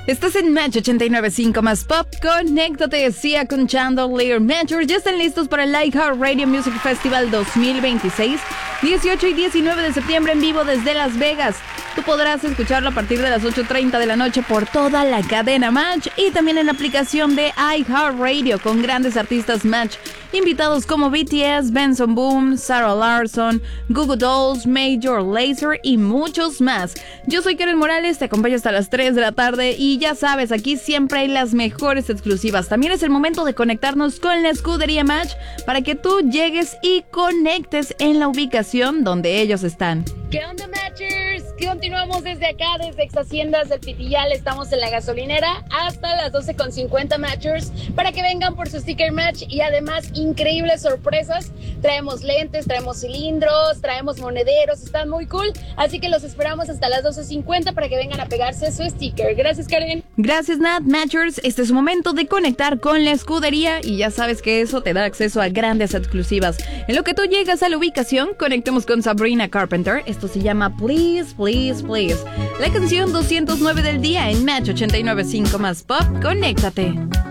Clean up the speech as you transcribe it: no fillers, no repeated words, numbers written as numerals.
Estás en Match 89.5 más Pop. Conéctate, Sia con Chandelier Mature. Ya están listos para el iHeartRadio Music Festival 2026, 18 y 19 de septiembre en vivo desde Las Vegas. Tú podrás escucharlo a partir de las 8:30 de la noche por toda la cadena Match y también en la aplicación de iHeartRadio con grandes artistas Match, invitados como BTS, Benson Boom, Sarah Larsson, Goo Goo Dolls, Major Lazer y muchos más. Yo soy Karen Morales, te acompaño hasta las 3 de la tarde y ya sabes, aquí siempre hay las mejores exclusivas. También es el momento de conectarnos con la escudería Match para que tú llegues y conectes en la ubicación donde ellos están. ¿Qué onda, Matchers? Continuamos desde acá, desde Ex Haciendas del Pitillal. Estamos en la gasolinera hasta las 12:50, Matchers, para que vengan por su sticker match y además increíbles sorpresas. Traemos lentes, traemos cilindros, traemos monederos, están muy cool. Así que los esperamos hasta las 12:50 para que vengan a pegarse su sticker. Gracias, Karen. Gracias, Nat. Matchers, este es su momento de conectar con la escudería y ya sabes que eso te da acceso a grandes exclusivas. En lo que tú llegas a la ubicación, conectemos con Sabrina Carpenter. Esto se llama Please, Please, Please. La canción 209 del día en Match 89.5 más Pop. Conéctate.